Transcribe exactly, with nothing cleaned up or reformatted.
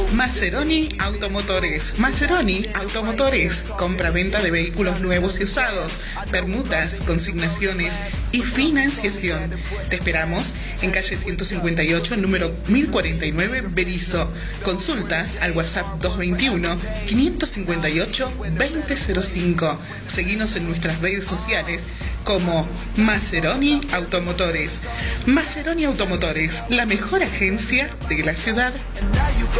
Maceroni Automotores. Maceroni Automotores. Compra-venta de vehículos nuevos y usados, permutas, consignaciones y financiación. Te esperamos en calle ciento cincuenta y ocho, número mil cuarenta y nueve, Berisso. Consultas al WhatsApp dos veintiuno, quinientos cincuenta y ocho, veinte cero cinco. Seguinos en nuestras redes sociales como Maceroni Automotores. Maceroni Automotores, la mejor agencia de la ciudad.